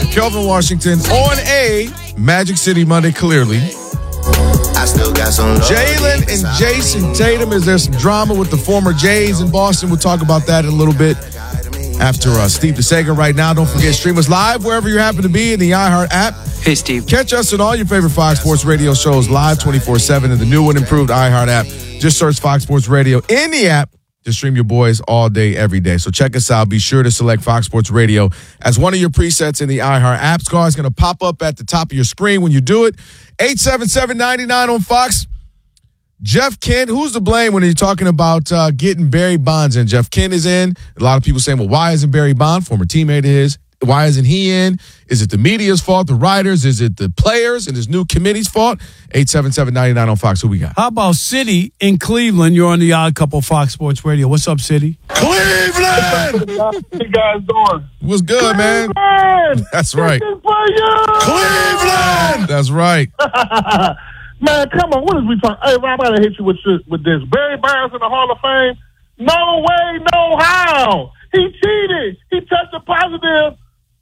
with Kelvin Washington on a Magic City Monday, clearly. I still got some love. Jalen and Jason Tatum. Is there some drama with the former Jays in Boston? We'll talk about that in a little bit after Steve DeSager right now. Don't forget, stream us live wherever you happen to be in the iHeart app. Hey, Steve. Catch us on all your favorite Fox Sports Radio shows live 24/7 in the new and improved iHeart app. Just search Fox Sports Radio in the app to stream your boys all day, every day. So check us out. Be sure to select Fox Sports Radio as one of your presets in the iHeart app. Scar is going to pop up at the top of your screen when you do it. 877-99 on Fox. Jeff Kent, who's to blame when you're talking about getting Barry Bonds in? Jeff Kent is in. A lot of people saying, well, why isn't Barry Bonds, former teammate of his, why isn't he in? Is it the media's fault, the writers? Is it the players and his new committee's fault? 877-99 on Fox. Who we got? How about City in Cleveland? You're on the Odd Couple Fox Sports Radio. What's up, City? Cleveland! How you guys doing? What's good, man? That's right. Cleveland! That's right. Man, come on. What is we talking? Hey, Rob, I gotta hit you with this. Barry Bonds in the Hall of Fame? No way, no how. He cheated. He tested positive.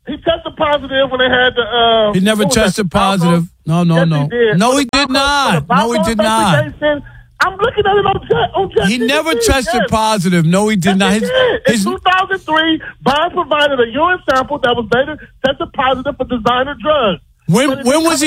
When they had the. He never tested positive. No. Yes, he did. No, he did not. No, he did not. I'm looking at it on He never tested positive. No, he did not. In 2003, Bonds provided a urine sample that was later tested positive for designer drugs. When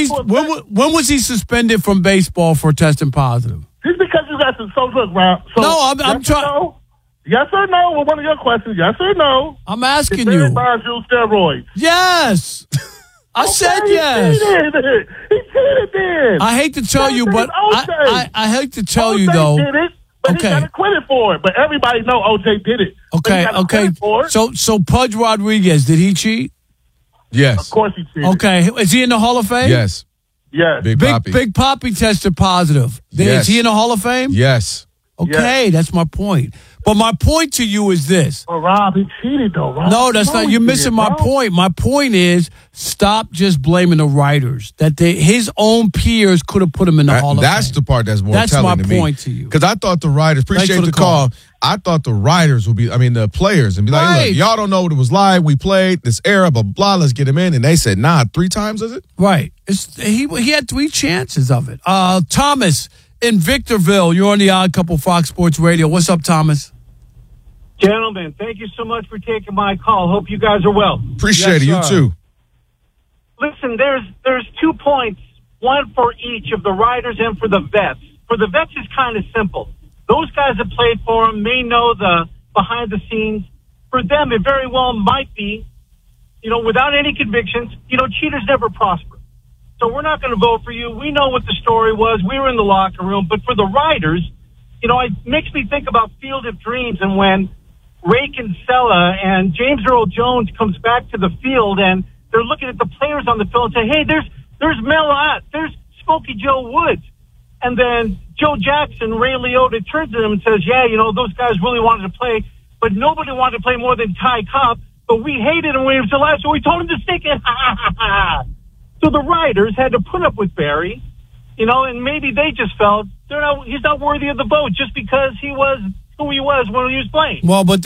was he suspended from baseball for testing positive? Just because you got some social Rob. So, no, I'm trying. Yes or no? Well, one of your questions. Yes or no? I'm asking you. you. Did Barry Bonds use steroids? Yes. I said yes. He cheated then. I hate to tell you, but I hate to tell you though. Did it, but he got acquitted for it. But everybody know OJ did it. Okay. So Pudge Rodriguez, did he cheat? Yes. Of course he cheated. Okay. Is he in the Hall of Fame? Yes. Yes. Big Papi. Big Papi tested positive. Yes. Is he in the Hall of Fame? Yes. Okay, that's my point. But my point to you is this. Well, Rob, he cheated, though, Rob. No, that's not. You're missing my point. My point is stop just blaming the writers. That his own peers could have put him in the Hall of Fame. That's the part that's more telling to me. That's my point to you. Because I thought the writers, appreciate the call. I thought the writers would be, the players, and be like, hey, look, y'all don't know what it was like. We played this era, blah, blah, let's get him in. And they said, nah, 3 times, is it? Right. He had 3 chances of it. Thomas in Victorville, you're on the Odd Couple Fox Sports Radio. What's up, Thomas? Gentlemen, thank you so much for taking my call. Hope you guys are well. Appreciate it. You too. Listen, there's 2 points, one for each of the riders and for the vets. For the vets, it's kind of simple. Those guys that played for him may know the behind the scenes. For them, it very well might be, without any convictions, cheaters never prosper. So we're not going to vote for you. We know what the story was. We were in the locker room. But for the riders, it makes me think about Field of Dreams and when Ray Kinsella and James Earl Jones comes back to the field and they're looking at the players on the field and say, hey, there's Mel Ott, there's Smokey Joe Woods. And then Joe Jackson, Ray Liotta turns to them and says, yeah, those guys really wanted to play, but nobody wanted to play more than Ty Cobb, but we hated him when he was alive, so we told him to stick it. So the writers had to put up with Barry, and maybe they just felt he's not worthy of the vote just because he was who he was when he was playing. Well, but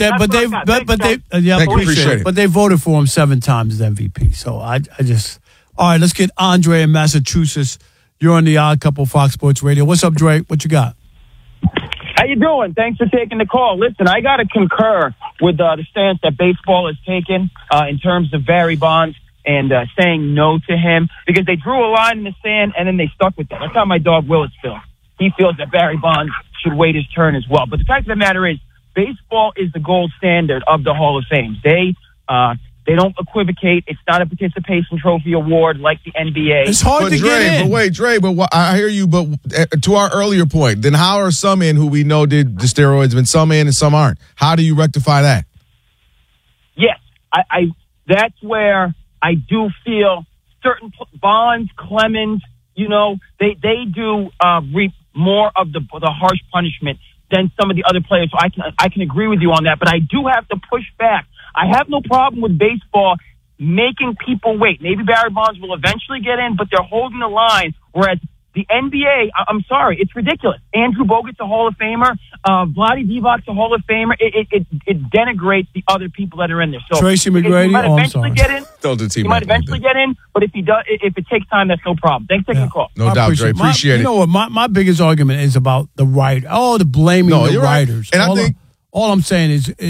they voted for him 7 times as MVP. So I just all right. Let's get Andre in Massachusetts. You're on the Odd Couple Fox Sports Radio. What's up, Dre? What you got? How you doing? Thanks for taking the call. Listen, I got to concur with the stance that baseball has taken in terms of Barry Bonds and saying no to him because they drew a line in the sand and then they stuck with that. That's how my dog Willis feels. He feels that Barry Bonds should wait his turn as well. But the fact of the matter is, baseball is the gold standard of the Hall of Fame. They don't equivocate. It's not a participation trophy award like the NBA. It's hard to get in. But wait, Dre, I hear you, but to our earlier point, then how are some in who we know did the steroids, but some in and some aren't? How do you rectify that? Yes, I that's where I do feel certain Bonds, Clemens, they do reap more of the harsh punishment than some of the other players. So I can agree with you on that, but I do have to push back. I have no problem with baseball making people wait. Maybe Barry Bonds will eventually get in, but they're holding the line, whereas The NBA, I'm sorry, it's ridiculous. Andrew Bogut's a Hall of Famer. Vlade Divac's a Hall of Famer. It denigrates the other people that are in there. So Tracy McGrady, he might eventually get in. He might eventually get in, but if it takes time, that's no problem. Thanks for taking the call. No doubt, Dre. Appreciate it. You know what? My biggest argument is about the writer. Oh, the blaming the writers. Right. And all I'm saying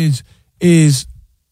is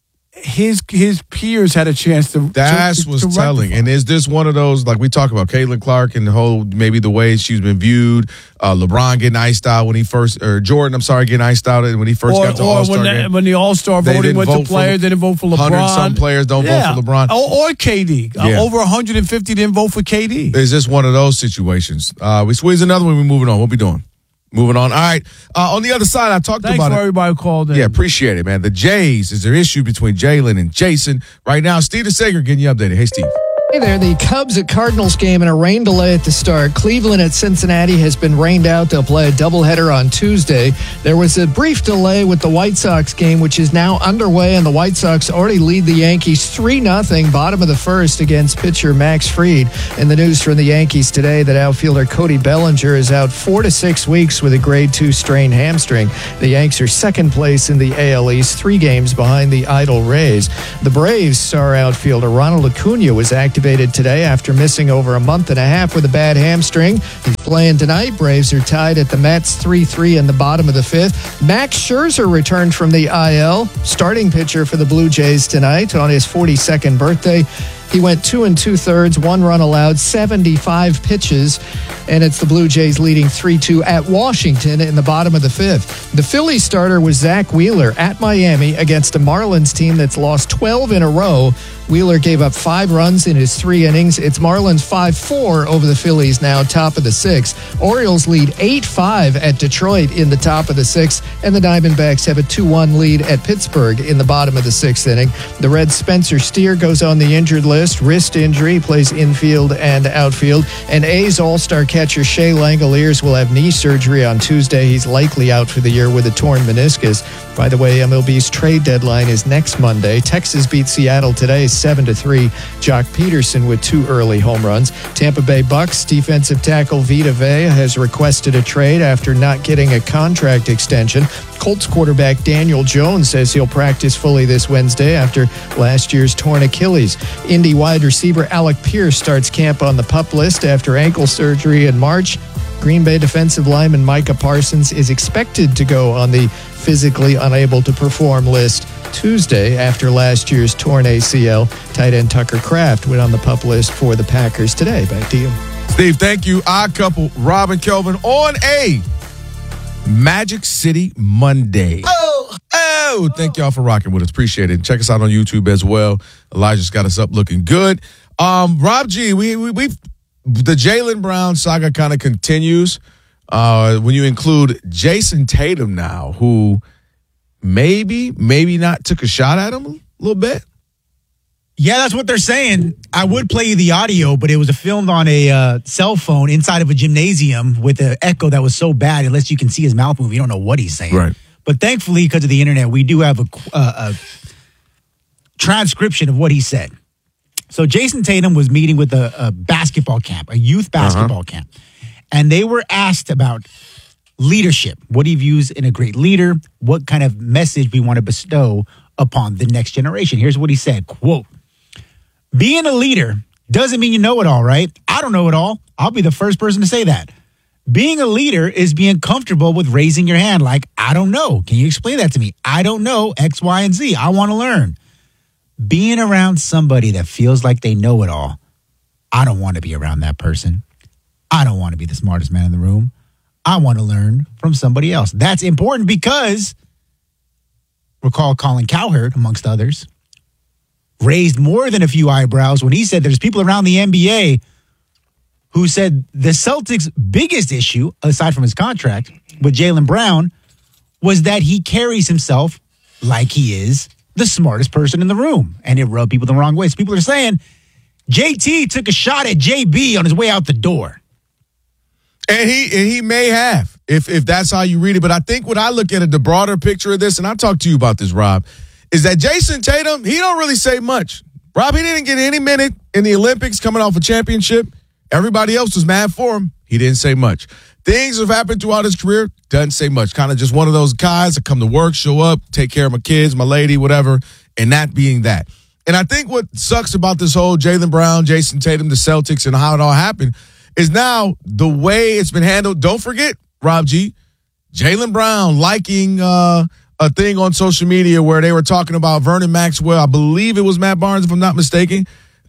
his peers had a chance to. That's what's telling. And is this one of those, like we talk about Caitlin Clark and the whole, maybe the way she's been viewed, LeBron getting iced out when he first, or Jordan, getting iced out when he first got to All-Star game. When the All-Star voting went to players, they didn't vote for LeBron. 100-some players don't vote for LeBron. Or KD. Over 150 didn't vote for KD. Is this one of those situations? We squeeze another one, we're moving on. What we doing? Moving on. All right. On the other side, I talked about it. Thanks for everybody who called in. Yeah, appreciate it, man. The Jays, is there issue between Jalen and Jason? Right now, Steve DeSager getting you updated. Hey, Steve. Hey there, the Cubs at Cardinals game and a rain delay at the start. Cleveland at Cincinnati has been rained out. They'll play a doubleheader on Tuesday. There was a brief delay with the White Sox game, which is now underway, and the White Sox already lead the Yankees 3-0, bottom of the first, against pitcher Max Fried. And the news from the Yankees today that outfielder Cody Bellinger is out 4 to 6 weeks with a grade 2 strained hamstring. The Yanks are second place in the AL East, 3 games behind the idle Rays. The Braves star outfielder Ronald Acuna was activated today after missing over a month and a half with a bad hamstring. He's playing tonight. Braves are tied at the Mets 3-3 in the bottom of the 5th. Max Scherzer returned from the IL, starting pitcher for the Blue Jays tonight on his 42nd birthday. He went 2 2/3, 1 run allowed, 75 pitches, and it's the Blue Jays leading 3-2 at Washington in the bottom of the 5th. The Phillies starter was Zach Wheeler at Miami against a Marlins team that's lost 12 in a row. Wheeler gave up 5 runs in his 3 innings. It's Marlins 5-4 over the Phillies now, top of the 6th. Orioles lead 8-5 at Detroit in the top of the 6th, and the Diamondbacks have a 2-1 lead at Pittsburgh in the bottom of the 6th inning. The Reds' Spencer Steer goes on the injured list, wrist injury, plays infield and outfield. And A's all-star catcher Shea Langoliers will have knee surgery on Tuesday. He's likely out for the year with a torn meniscus. By the way, MLB's trade deadline is next Monday. Texas beat Seattle today 7-3. Jock Peterson with 2 early home runs. Tampa Bay Bucks defensive tackle Vita Vea has requested a trade after not getting a contract extension. Colts quarterback Daniel Jones says he'll practice fully this Wednesday after last year's torn Achilles. Indy wide receiver Alec Pierce starts camp on the PUP list after ankle surgery in March. Green Bay defensive lineman Micah Parsons is expected to go on the physically unable to perform list Tuesday after last year's torn ACL. Tight end Tucker Kraft went on the PUP list for the Packers today. Back to you. Steve, thank you. Odd couple, Rob and Kelvin on a Magic City Monday. Thank y'all for rocking with us. Appreciate it. Check us out on YouTube as well. Elijah's got us up looking good. Rob G, we've the Jaylen Brown saga kind of continues when you include Jason Tatum now, who maybe not took a shot at him a little bit. Yeah, that's what they're saying. I would play you the audio, but it was filmed on a cell phone inside of a gymnasium with an echo that was so bad, unless you can see his mouth move, you don't know what he's saying. Right. But thankfully, because of the internet, we do have a transcription of what he said. So Jason Tatum was meeting with a basketball camp, a youth basketball camp, and they were asked about leadership, what he views in a great leader, what kind of message we want to bestow upon the next generation. Here's what he said, quote, "Being a leader doesn't mean you know it all, right? I don't know it all. I'll be the first person to say that. Being a leader is being comfortable with raising your hand like, I don't know. Can you explain that to me? I don't know X, Y, and Z. I want to learn. Being around somebody that feels like they know it all, I don't want to be around that person. I don't want to be the smartest man in the room. I want to learn from somebody else." That's important because, recall Colin Cowherd, amongst others, raised more than a few eyebrows when he said there's people around the NBA who said the Celtics' biggest issue, aside from his contract, with Jaylen Brown was that he carries himself like he is the smartest person in the room, and it rubbed people the wrong way. So people are saying JT took a shot at JB on his way out the door. And he may have, if that's how you read it. But I think what I look at it, the broader picture of this, and I talked to you about this, Rob, is that Jason Tatum, he don't really say much. Rob, he didn't get any minute in the Olympics coming off a championship. Everybody else was mad for him. He didn't say much. Things have happened throughout his career. Doesn't say much. Kind of just one of those guys that come to work, show up, take care of my kids, my lady, whatever, and that being that. And I think what sucks about this whole Jaylen Brown, Jason Tatum, the Celtics, and how it all happened is now the way it's been handled. Don't forget, Rob G, Jaylen Brown liking a thing on social media where they were talking about Vernon Maxwell. I believe it was Matt Barnes, if I'm not mistaken.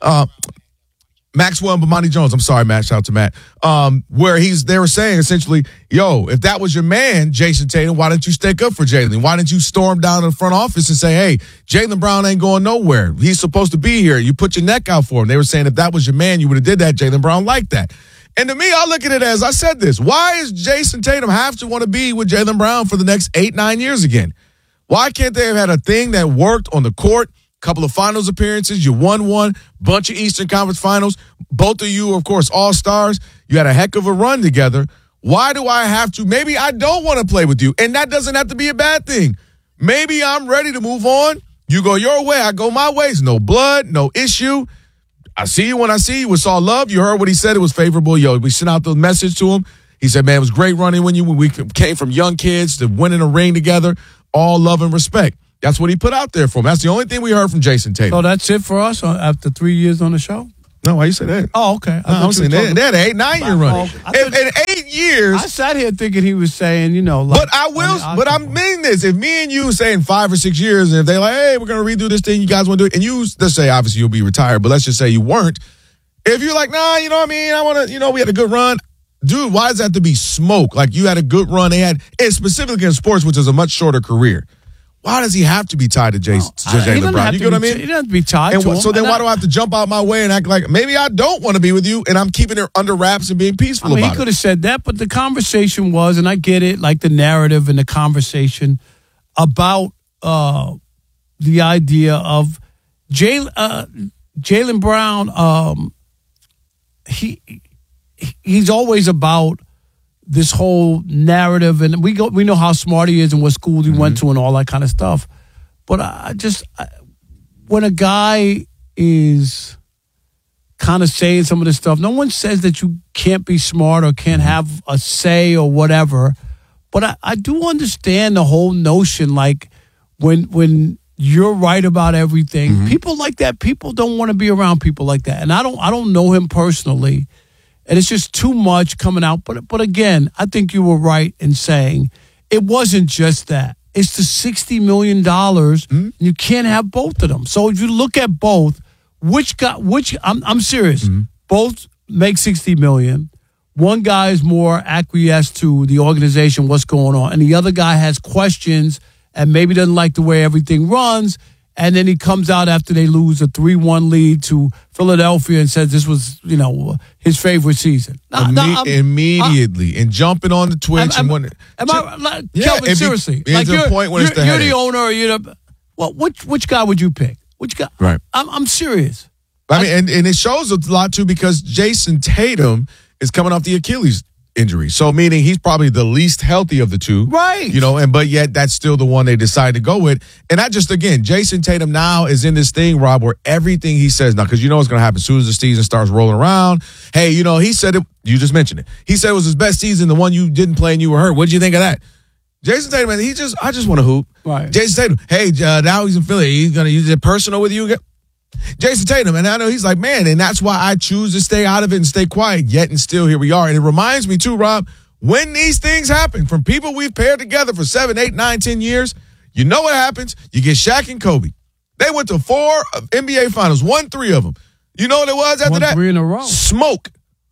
Maxwell and Bomani Jones. I'm sorry, Matt. Shout out to Matt. Where they were saying essentially, yo, if that was your man, Jason Tatum, why didn't you stick up for Jaylen? Why didn't you storm down to the front office and say, hey, Jaylen Brown ain't going nowhere. He's supposed to be here. You put your neck out for him. They were saying if that was your man, you would have did that. Jaylen Brown liked that. And to me, I look at it as I said this. Why does Jason Tatum have to want to be with Jaylen Brown for the next 8-9 years again? Why can't they have had a thing that worked on the court? Couple of finals appearances, you won one, bunch of Eastern Conference finals. Both of you, of course, all-stars. You had a heck of a run together. Why do I have to? Maybe I don't want to play with you, and that doesn't have to be a bad thing. Maybe I'm ready to move on. You go your way, I go my ways. No blood, no issue. I see you when I see you. It's all love. You heard what he said. It was favorable. Yo, we sent out the message to him. He said, man, it was great running when we came from young kids to winning a ring together. All love and respect. That's what he put out there for him. That's the only thing we heard from Jason Tatum. So that's it for us after 3 years on the show? No, why you say that? Oh, okay. I'm saying they had an 8-9-year run. In 8 years. I sat here thinking he was saying, like. But I mean this. If me and you say in 5 or 6 years, and if they're like, hey, we're going to redo this thing, you guys want to do it, and let's say obviously you'll be retired, but let's just say you weren't. If you're like, nah, you know what I mean? I want to, we had a good run. Dude, why does that have to be smoke? Like you had a good run. And specifically in sports, which is a much shorter career. Why does he have to be tied to Jaylen Brown? You get what I mean? He doesn't have to be tied to him. So then why do I have to jump out my way and act like maybe I don't want to be with you and I'm keeping it under wraps and being peaceful about it? He could have said that, but the conversation was, and I get it, like the narrative and the conversation about the idea of Jaylen Brown. He's always about this whole narrative, and we know how smart he is and what school he went to and all that kind of stuff. But when a guy is kind of saying some of this stuff, no one says that you can't be smart or can't have a say or whatever. But I do understand the whole notion, like when you're right about everything, people like that, people don't want to be around people like that. And I don't know him personally. And it's just too much coming out. But again, I think you were right in saying it wasn't just that. It's the $60 million. You can't have both of them. So if you look at both, I'm serious. Both make $60 million. One guy is more acquiesced to the organization, what's going on. And the other guy has questions and maybe doesn't like the way everything runs. And then he comes out after they lose a 3-1 lead to Philadelphia and says this was, his favorite season. Immediately. And jumping on the Twitch. Kelvin, seriously. Like you're the owner. Which guy would you pick? Which guy? Right. I'm serious. I mean, and it shows a lot, too, because Jason Tatum is coming off the Achilles injury. So meaning he's probably the least healthy of the two. Right. But yet that's still the one they decided to go with. And Jason Tatum now is in this thing, Rob, where everything he says now, because you know what's going to happen as soon as the season starts rolling around. Hey, he said it, you just mentioned it. He said it was his best season, the one you didn't play and you were hurt. What'd you think of that? Jason Tatum, I just want to hoop. Right. Jason Tatum, hey, now he's in Philly. He's going to use it personal with you. Jason Tatum, and I know he's like, man, and that's why I choose to stay out of it and stay quiet, yet and still here we are. And it reminds me too, Rob, when these things happen from people we've paired together for 7, 8, 9, 10 years, you know what happens? You get Shaq and Kobe. They went to 4 NBA finals, won 3 of them. You know what it was after that? 3 in a row. Smoke.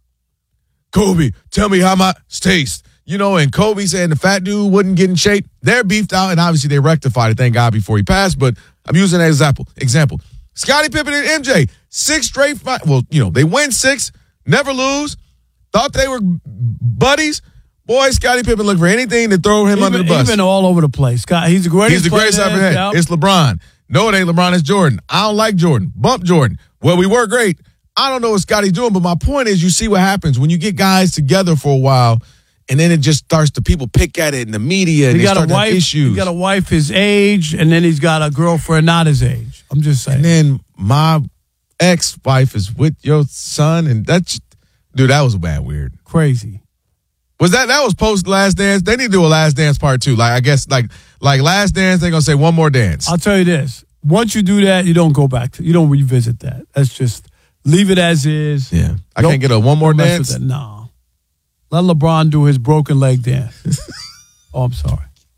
Kobe, tell me how my taste. And Kobe saying the fat dude wouldn't get in shape. They're beefed out, and obviously they rectified it, thank God, before he passed. But I'm using that example. Scottie Pippen and MJ, 6 straight they win 6, never lose. Thought they were buddies. Boy, Scottie Pippen looked for anything to throw him under the bus. He's been all over the place. He's the greatest I've ever had. Yep. It's LeBron. No, it ain't LeBron. It's Jordan. I don't like Jordan. Bump Jordan. Well, we were great. I don't know what Scottie's doing, but my point is you see what happens when you get guys together for a while, and then it just starts to people pick at it in the media and they start to have issues. He got a wife his age, and then he's got a girlfriend not his age. I'm just saying. And then my ex-wife is with your son, and that's Dude, that was bad weird. Crazy. Was that was post Last Dance? They need to do a Last Dance part 2. Like I guess like Last Dance, they're gonna say one more dance. I'll tell you this. Once you do that, you don't go back you don't revisit that. That's just leave it as is. Yeah. I can't get a one more dance. No. Let LeBron do his broken leg dance. Oh, I'm sorry.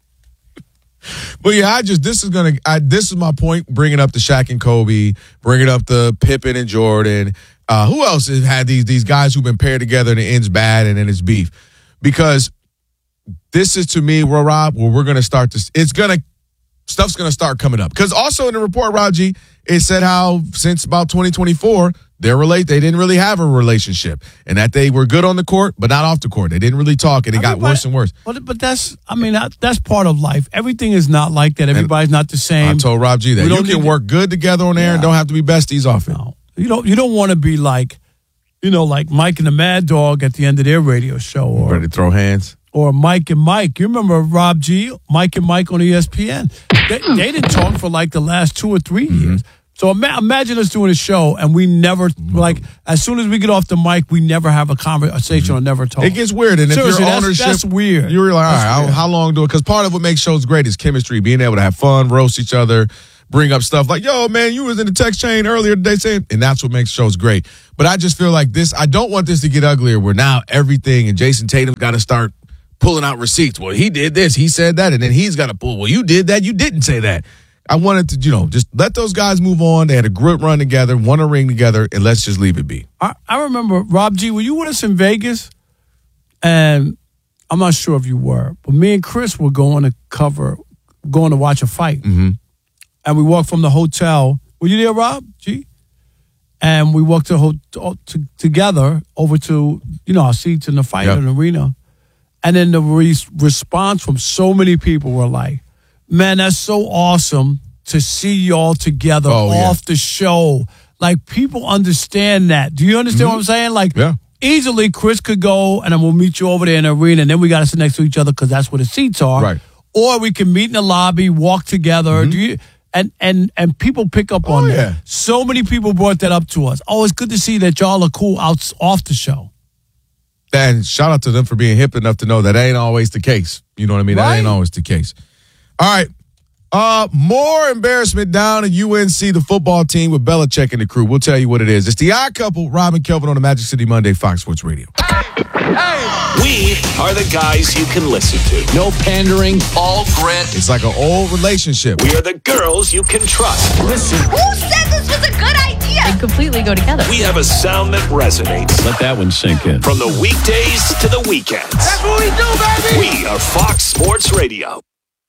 But yeah, this is my point, bringing up the Shaq and Kobe, bringing up the Pippen and Jordan. Who else has had these guys who've been paired together and it ends bad and then it's beef? Because this is, to me, Rob, where we're going to start this. Stuff's going to start coming up. Because also in the report, Rob G, it said how since about 2024, they didn't really have a relationship, and that they were good on the court, but not off the court. They didn't really talk, and it got worse and worse. But that's part of life. Everything is not like that. Everybody's not the same. I told Rob G that you can work good together on air and don't have to be besties off it. No, you don't want to be like Mike and the Mad Dog at the end of their radio show, or ready to throw hands, or Mike and Mike. You remember Rob G, Mike and Mike on ESPN? They didn't talk for like the last 2 or 3 years. So imagine us doing a show and we never, as soon as we get off the mic, we never have a conversation or never talk. It gets weird. And seriously, if your ownership, that's weird. You're like, all right, how long do it? Because part of what makes shows great is chemistry, being able to have fun, roast each other, bring up stuff like, yo, man, you was in the text chain earlier today saying, and that's what makes shows great. But I just feel like I don't want this to get uglier where now everything and Jason Tatum got to start pulling out receipts. Well, he did this, he said that, and then he's got to pull, well, you did that, you didn't say that. I wanted to, just let those guys move on. They had a good run together, won a ring together, and let's just leave it be. I remember, Rob G, were you with us in Vegas? And I'm not sure if you were, but me and Chris were going to watch a fight. Mm-hmm. And we walked from the hotel. Were you there, Rob G? And we walked together over to, our seats in the fight in the arena. And then the response from so many people were like, man, that's so awesome to see y'all together off the show. Like, people understand that. Do you understand what I'm saying? Like, easily Chris could go and then we'll meet you over there in the arena and then we got to sit next to each other because that's where the seats are. Right. Or we can meet in the lobby, walk together. And people pick up on that. So many people brought that up to us. Oh, it's good to see that y'all are cool off the show. And shout out to them for being hip enough to know that ain't always the case. You know what I mean? Right? That ain't always the case. All right. More embarrassment down at UNC, the football team with Belichick and the crew. We'll tell you what it is. It's the Odd Couple, Rob and Kelvin on the Magic City Monday, Fox Sports Radio. We are the guys you can listen to. No pandering, all grit. It's like an old relationship. We are the girls you can trust. Listen. Who said this was a good idea? They completely go together. We have a sound that resonates. Let that one sink in. From the weekdays to the weekends. That's what we do, baby! We are Fox Sports Radio.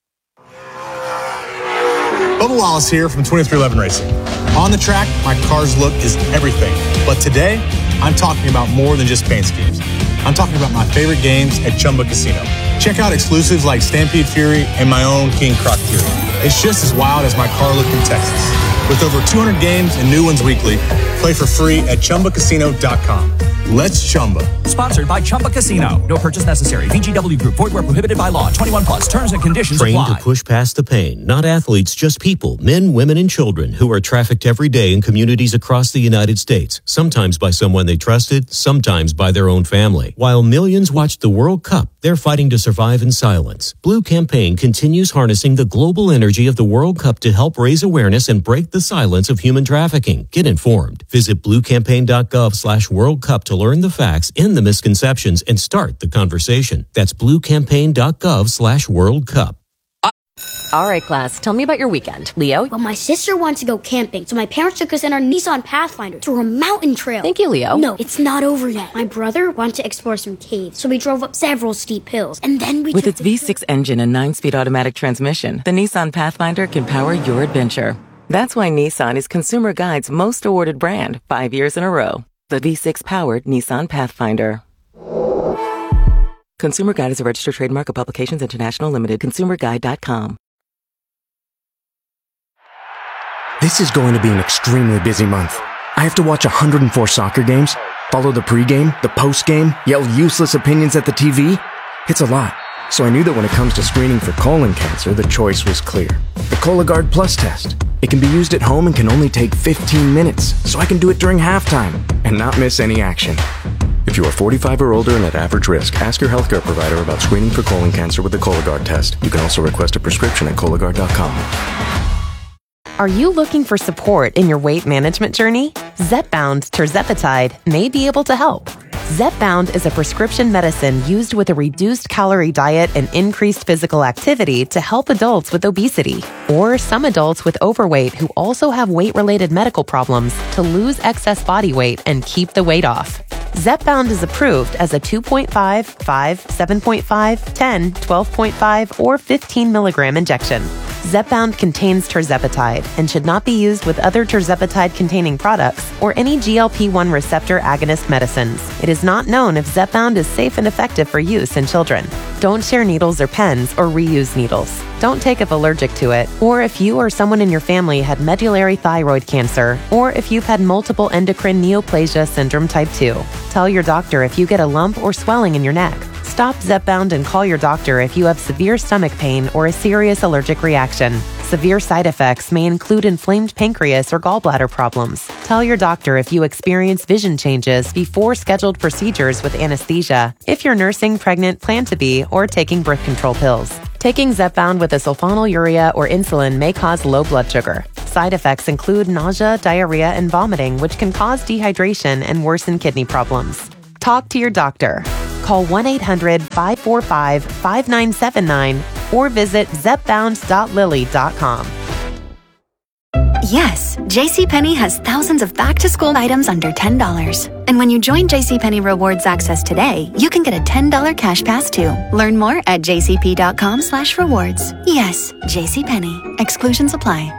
Bubba Wallace here from 2311 Racing. On the track, my car's look is everything. But today, I'm talking about more than just paint schemes. I'm talking about my favorite games at Chumba Casino. Check out exclusives like Stampede Fury and my own King Croc Fury. It's just as wild as my car look in Texas. With over 200 games and new ones weekly, play for free at ChumbaCasino.com. Let's Chumba. Sponsored by Chumba Casino. No purchase necessary. VGW Group. Void where prohibited by law. 21 plus. Terms and conditions Trained apply. to push past the pain. Not athletes, just people. Men, women, and children who are trafficked every day in communities across the United States. Sometimes by someone they trusted, sometimes by their own family. While millions watched the World Cup, they're fighting to survive in silence. Blue Campaign continues harnessing the global energy of the World Cup to help raise awareness and break the silence of human trafficking. Get informed. Visit bluecampaign.gov/World Cup to learn the facts, end the misconceptions, and start the conversation. That's bluecampaign.gov/World Cup. All right, class, tell me about your weekend. Leo? Well, my sister wanted to go camping, so my parents took us in our Nissan Pathfinder through a mountain trail. Thank you, Leo. No, it's not over yet. My brother wanted to explore some caves, so we drove up several steep hills, and then we With its V6 engine and 9-speed automatic transmission, the Nissan Pathfinder can power your adventure. That's why Nissan is Consumer Guide's most awarded brand 5 years in a row. The V6-powered Nissan Pathfinder. Consumer Guide is a registered trademark of Publications International Limited. ConsumerGuide.com. This is going to be an extremely busy month. I have to watch 104 soccer games, follow the pregame, the postgame, yell useless opinions at the TV. It's a lot. So I knew that when it comes to screening for colon cancer, the choice was clear. The Cologuard Plus test. It can be used at home and can only take 15 minutes, so I can do it during halftime and not miss any action. If If you are 45 or older and at average risk, ask your healthcare provider about screening for colon cancer with the Cologuard test. You can also request a prescription at Cologuard.com. Are you looking for support in your weight management journey? Zepbound tirzepatide may be able to help. Zepbound is a prescription medicine used with a reduced calorie diet and increased physical activity to help adults with obesity or some adults with overweight who also have weight-related medical problems to lose excess body weight and keep the weight off. Zepbound is approved as a 2.5, 5, 7.5, 10, 12.5, or 15 milligram injection. Zepbound contains tirzepatide and should not be used with other tirzepatide-containing products or any GLP-1 receptor agonist medicines. It is not known if Zepbound is safe and effective for use in children. Don't share needles or pens or reuse needles. Don't take if allergic to it, or if you or someone in your family had medullary thyroid cancer, or if you've had multiple endocrine neoplasia syndrome type 2. Tell your doctor if you get a lump or swelling in your neck. Stop Zepbound and call your doctor if you have severe stomach pain or a serious allergic reaction. Severe side effects may include inflamed pancreas or gallbladder problems. Tell your doctor if you experience vision changes before scheduled procedures with anesthesia, if you're nursing, pregnant, plan to be, or taking birth control pills. Taking Zepbound with a sulfonylurea or insulin may cause low blood sugar. Side effects include nausea, diarrhea, and vomiting, which can cause dehydration and worsen kidney problems. Talk to your doctor. Call 1-800-545-5979 or visit zepbound.lily.com. Yes, JCPenney has thousands of back-to-school items under $10. And when you join JCPenney Rewards Access today, you can get a $10 cash pass too. Learn more at jcp.com/rewards. Yes, JCPenney. Exclusions apply.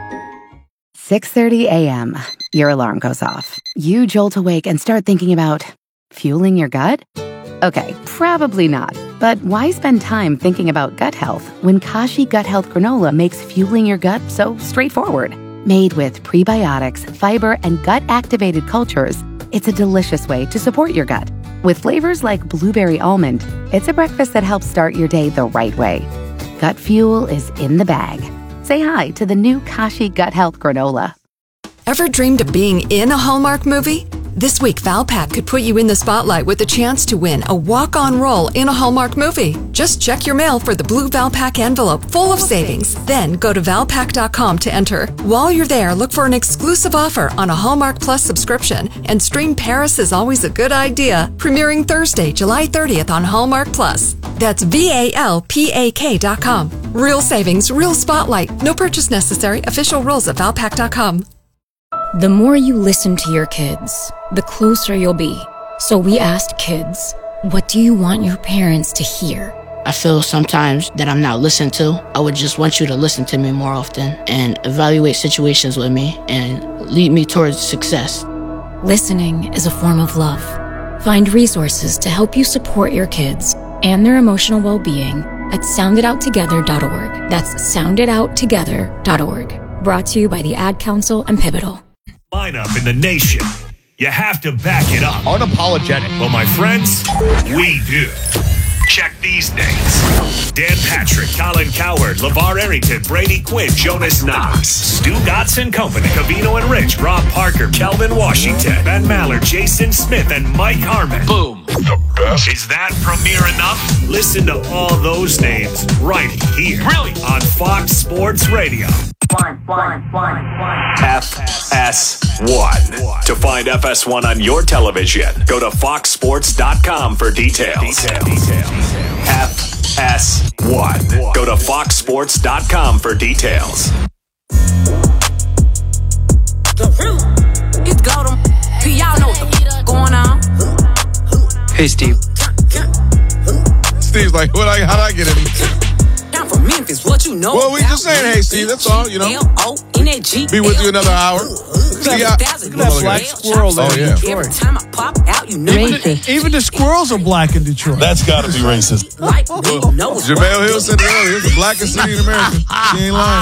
6:30 a.m. Your alarm goes off. You jolt awake and start thinking about fueling your gut? Okay, probably not. But why spend time thinking about gut health when Kashi Gut Health Granola makes fueling your gut so straightforward? Made with prebiotics, fiber, and gut-activated cultures, it's a delicious way to support your gut. With flavors like blueberry almond, it's a breakfast that helps start your day the right way. Gut fuel is in the bag. Say hi to the new Kashi Gut Health Granola. Ever dreamed of being in a Hallmark movie? This week, Valpak could put you in the spotlight with a chance to win a walk-on role in a Hallmark movie. Just check your mail for the blue Valpak envelope full of savings. Then go to Valpak.com to enter. While you're there, look for an exclusive offer on a Hallmark Plus subscription and stream Paris is Always a Good Idea, premiering Thursday, July 30th on Hallmark Plus. That's VALPAK.com. Real savings, real spotlight. No purchase necessary. Official rules at Valpak.com. The more you listen to your kids, the closer you'll be. So we asked kids, what do you want your parents to hear? I feel sometimes that I'm not listened to. I would just want you to listen to me more often and evaluate situations with me and lead me towards success. Listening is a form of love. Find resources to help you support your kids and their emotional well-being at sounditouttogether.org. That's sounditouttogether.org. Brought to you by the Ad Council and Pivotal. Lineup in the nation. You have to back it up. Unapologetic. Well, my friends, we do. Check these names: Dan Patrick, Colin Cowherd, LeVar Arrington, Brady Quinn, Jonas Knox, Stu Dotson Company, Cavino and Rich, Rob Parker, Kelvin Washington, Ben Maller, Jason Smith, and Mike Harmon. Boom. The best. Is that premiere enough? Listen to all those names right here. Really? On Fox Sports Radio. FS1. To find FS1 on your television, go to foxsports.com for details. FS1. Go to foxsports.com for details. It's got 'em. Y'all know what's going on. Hey, Steve. Steve's like, how'd I get in? I'm from Memphis, what you know? Well, we just saying, hey, Steve, that's all, you know. Be with you another hour. That black squirrel there in Detroit. Every time I pop out, you know Even the squirrels are black in Detroit. That's got to be racist. JaVale Hill said it earlier. It's the blackest city in America. She ain't lying.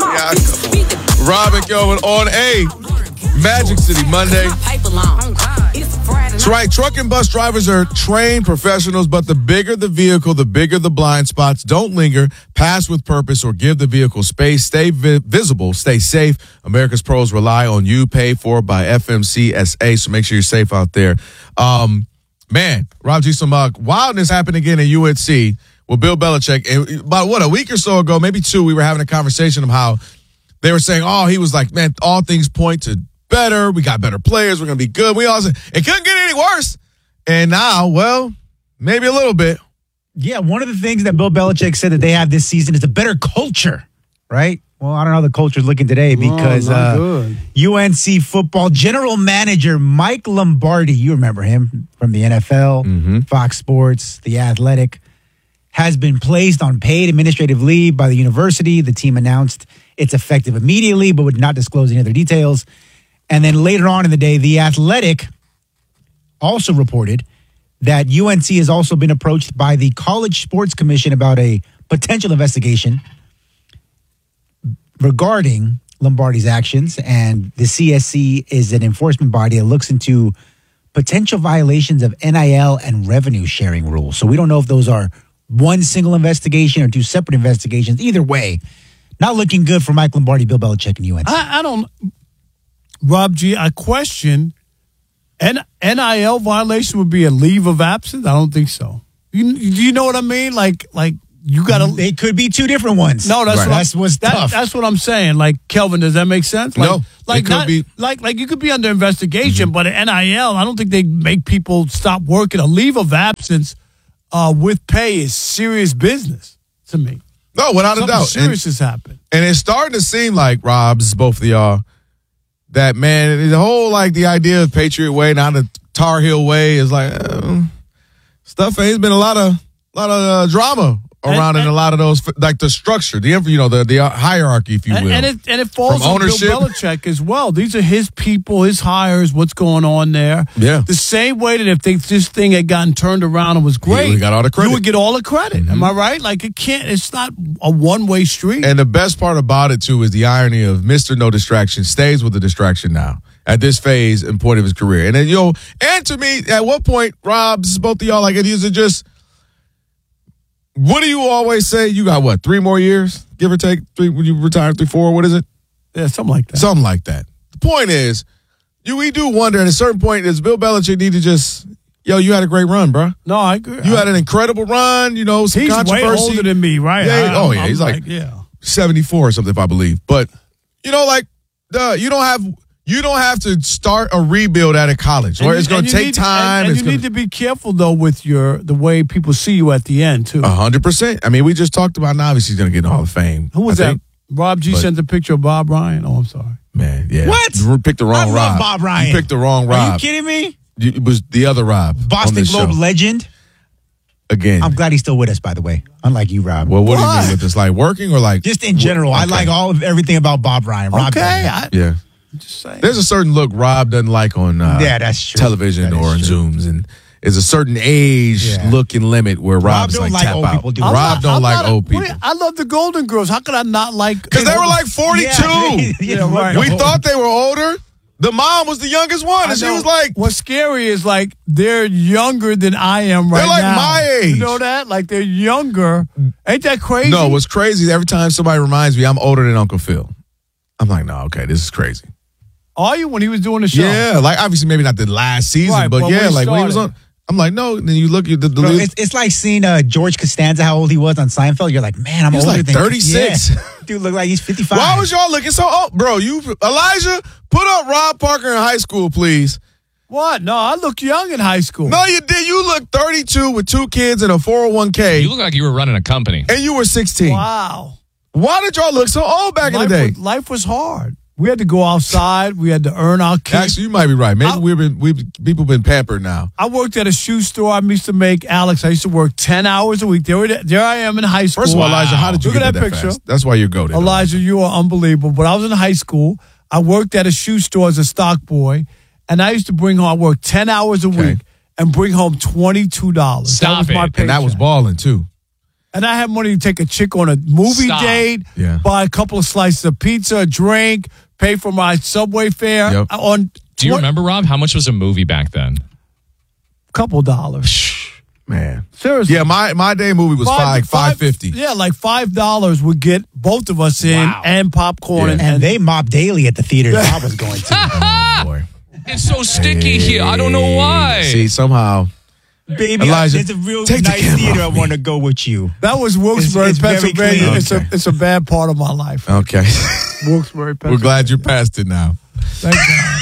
Rob and Kelvin on a Magic City Monday. That's right. Truck and bus drivers are trained professionals, but the bigger the vehicle, the bigger the blind spots. Don't linger, pass with purpose, or give the vehicle space. Stay visible, stay safe. America's pros rely on you. Paid for by FMCSA, so make sure you're safe out there. Man, Rob G. some wildness happened again at UNC with Bill Belichick. And about, a week or so ago, maybe 2, we were having a conversation of how they were saying, he was like, man, all things point to better. We got better players. We're going to be good. We all said, it couldn't get any worse. And now, well, maybe a little bit. Yeah, one of the things that Bill Belichick said that they have this season is a better culture, right? Well, I don't know how the culture's looking today because UNC football general manager Mike Lombardi, you remember him from the NFL, Fox Sports, The Athletic, has been placed on paid administrative leave by the university. The team announced it's effective immediately, but would not disclose any other details. And then later on in the day, The Athletic also reported that UNC has also been approached by the College Sports Commission about a potential investigation regarding Lombardi's actions. And the CSC is an enforcement body that looks into potential violations of NIL and revenue sharing rules. So we don't know if those are one single investigation or 2 separate investigations. Either way, not looking good for Mike Lombardi, Bill Belichick, and UNC. I don't... Rob G., I question, NIL violation would be a leave of absence? I don't think so. You know what I mean? Like you got to... They could be 2 different ones. No, that's what's tough. That's what I'm saying. Like, Kelvin, does that make sense? No, it could be... Like, you could be under investigation, but at NIL, I don't think they make people stop working. A leave of absence with pay is serious business to me. No, without a doubt. Serious has happened. And it's starting to seem like, Rob's, both of y'all, that, man, the whole, the idea of Patriot Way, not the Tar Heel Way, is like, stuff. There's been a lot of drama around in a lot of those, like the structure, the hierarchy, if you will. And it falls on Bill Belichick as well. These are his people, his hires, what's going on there. Yeah. The same way that if this thing had gotten turned around and was great, we got all the credit. You would get all the credit. Am I right? Like, it's not a one-way street. And the best part about it, too, is the irony of Mr. No Distraction stays with the distraction now at this phase and point of his career. And then, and to me, at what point, Rob, this is both of y'all, like, it is just... What do you always say? You got 3 more years, give or take? 3 when you retire, 3, 4. What is it? Yeah, something like that. Something like that. The point is, we do wonder at a certain point, does Bill Belichick need to just, you had a great run, bro. No, I agree. You had an incredible run. Some he's controversy. Way older than me, right? Yeah, he's like 74 or something, if I believe. But you don't have to start a rebuild out of college, or it's going to take time. And you need to be careful, though, with the way people see you at the end, too. 100%. I mean, we just talked about now, obviously he's going to get in the Hall of Fame. Who was that? Rob G. sent a picture of Bob Ryan. Oh, I'm sorry. Man, yeah. What? You picked the wrong Rob. I love Bob Ryan. You picked the wrong Rob. Are you kidding me? It was the other Rob. Boston Globe legend. Again. I'm glad he's still with us, by the way. Unlike you, Rob. Well, what do you mean with this? Like working or like? Just in general. Okay. I like everything about Bob Ryan. Rob yeah. Just saying. There's a certain look Rob doesn't like on that's true. television or on Zooms, and there's a certain age look and limit where Rob's like tap old out. People, Rob don't like old people. I love the Golden Girls. How could I not like? Because they were like 42. Yeah, right. We thought they were older. The mom was the youngest one, and she was like... What's scary is, like, they're younger than I am right now. They're like my age. You know that? Like, they're younger. Ain't that crazy? No, what's crazy is every time somebody reminds me I'm older than Uncle Phil, I'm like, no, okay, this is crazy. Are you when he was doing the show? Yeah, like, obviously maybe not the last season, right, but yeah, like, when he was on... I'm like, no. And then you look at the bro, it's like seeing George Costanza, how old he was on Seinfeld. You're like, man, I'm older like than 36. Yeah. Dude, look like he's 55. Why was y'all looking so old? Bro, Elijah, put up Rob Parker in high school, please. What? No, I look young in high school. No, you did. You look 32 with 2 kids and a 401k. You look like you were running a company. And you were 16. Wow. Why did y'all look so old back in the day? Life was hard. We had to go outside. We had to earn our keep. Actually, you might be right. Maybe people been pampered now. I worked at a shoe store. I used to make I used to work 10 hours a week. There I am in high school. First of all, Elijah, how did you get that picture? Fast? That's why you're goated. Elijah, you are unbelievable. But I was in high school. I worked at a shoe store as a stock boy, and I used to bring home. I worked 10 hours a week and bring home $22. Stop it. And that was balling too. And I had money to take a chick on a movie date, buy a couple of slices of pizza, a drink, pay for my subway fare on Do you remember, Rob? How much was a movie back then? Couple dollars. Man. Seriously. Yeah, my day movie was $5.50. Yeah, like $5 would get both of us in and popcorn. And they mopped daily at the theaters I was going to. Oh, boy. It's so sticky here. I don't know why. See, somehow. Baby, Elijah, there's a real take the nice camera theater I off me. want to go with you. That was Wilkes-Barre, It's very Pennsylvania. clean. It's a bad part of my life. Okay. Wilkes-Barre, Pennsylvania. We're glad you passed it now. Thank God.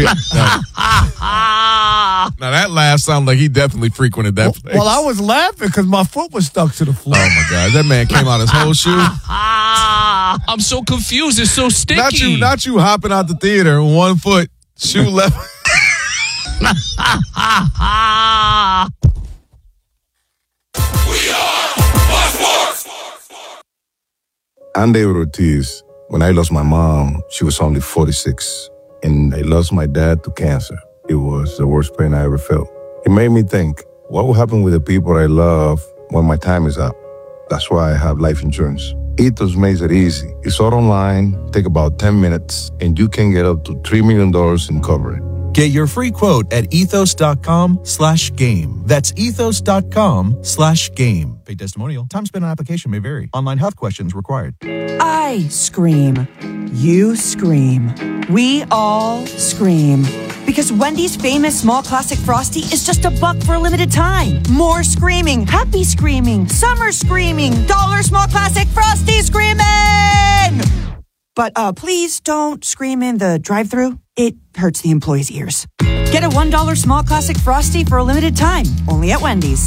Now that laugh sounded like he definitely frequented that place. Well, I was laughing because my foot was stuck to the floor. Oh my God, that man came out his whole shoe. I'm so confused. It's so sticky. Not you hopping out the theater in 1 foot, shoe left. I'm David Ortiz. When I lost my mom, she was only 46, and I lost my dad to cancer. It was the worst pain I ever felt. It made me think, what will happen with the people I love when my time is up? That's why I have life insurance. Ethos makes it easy. It's all online, take about 10 minutes, and you can get up to $3 million in coverage. Get your free quote at ethos.com/game. That's ethos.com/game. Paid testimonial. Time spent on application may vary. Online health questions required. I scream. You scream. We all scream. Because Wendy's famous small classic Frosty is just $1 for a limited time. More screaming, happy screaming, summer screaming, $1 small classic Frosty screaming! But please don't scream in the drive-thru. It hurts the employees' ears. Get a $1 small classic Frosty for a limited time, only at Wendy's.